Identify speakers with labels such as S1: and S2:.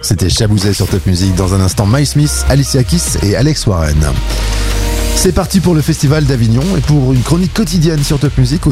S1: C'était Chabouzet sur Top Music. Dans un instant, Mike Smith, Alicia Keys et Alex Warren. C'est parti pour le Festival d'Avignon et pour une chronique quotidienne sur Top Music.